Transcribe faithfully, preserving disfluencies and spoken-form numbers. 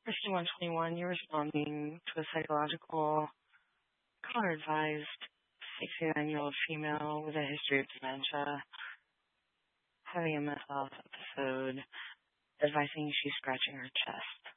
Christian one twenty-one, you're responding to a psychological color-advised sixty-nine-year-old female with a history of dementia having a mental health episode, advising she's scratching her chest.